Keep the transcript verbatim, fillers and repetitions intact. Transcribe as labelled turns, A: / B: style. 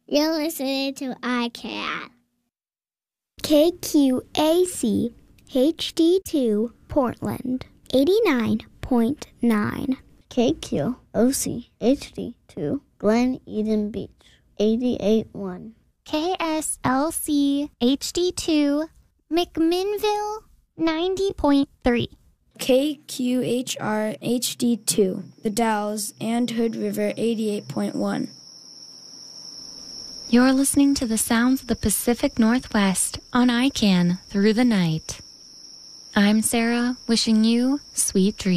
A: You're listening to I CAN.
B: K Q A C H D two Portland, eighty-nine point nine.
C: K Q O C H D two Glen Eden Beach, eighty-eight point one.
D: K S L C H D two McMinnville, ninety point three.
E: K Q H R H D two The Dalles and Hood River, eighty-eight point one.
F: You're listening to the sounds of the Pacific Northwest on I CAN through the night. I'm Sarah, wishing you sweet dreams.